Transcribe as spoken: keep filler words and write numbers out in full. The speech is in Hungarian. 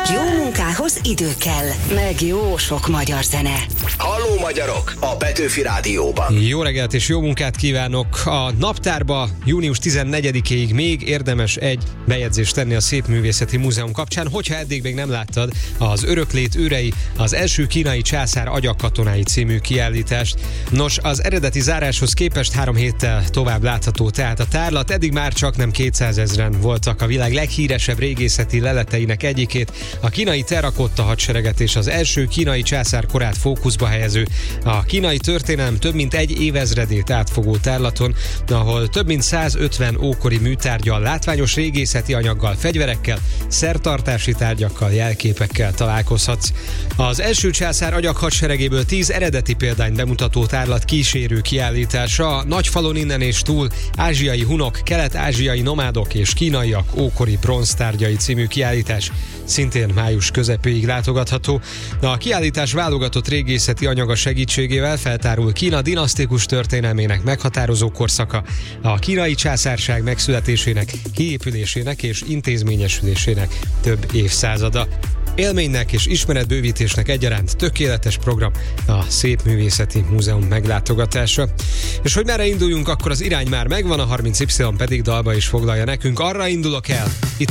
Jó munkához idő kell, meg jó sok magyar zene. Halló magyarok! A Petőfi Rádióban. Jó reggelt és jó munkát kívánok! A naptárba június tizennegyedikéig még érdemes egy bejegyzést tenni a Szépművészeti Múzeum kapcsán, hogyha eddig még nem láttad az Öröklét őrei, az első kínai császár agyagkatonái című kiállítást. Nos, az eredeti záráshoz képest három héttel tovább látható tehát a tárlat. Eddig már csak nem kétszázezren voltak a világ leghíresebb régészeti leleteinek egyikét, a kínai terrakotta hadsereget és az első kínai császár korát fókuszba helyező, a kínai történelem több mint egy évezredét átfogó tárlaton, ahol több mint százötven ókori műtárggyal, látványos régészeti anyaggal, fegyverekkel, szertartási tárgyakkal, jelképekkel találkozhatsz. Az első császár agyag hadseregéből tíz eredeti példány bemutató tárlat kísérő kiállítása, a Nagyfalon innen és túl, ázsiai hunok, kelet-ázsiai nomádok és kínaiak ókori bronztárgyai című kiállítás szintén május közepéig látogatható. A kiállítás válogatott régészeti anyaga segítségével feltárul Kína dinasztikus történelmének meghatározó korszaka, a kínai császárság megszületésének, kiépülésének és intézményesülésének több évszázada. Élménynek és ismeretbővítésnek egyaránt tökéletes program a Szépművészeti Múzeum meglátogatása. És hogy merre induljunk, akkor az irány már megvan, a harminc Y pedig dalba is foglalja nekünk. Arra indulok el, itt